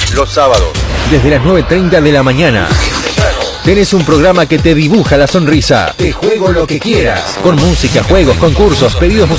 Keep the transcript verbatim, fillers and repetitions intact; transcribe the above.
Los sábados, desde las nueve y treinta de la mañana, tenés un programa que te dibuja la sonrisa. Te juego lo que quieras. Con música, juegos, concursos, pedidos musicales.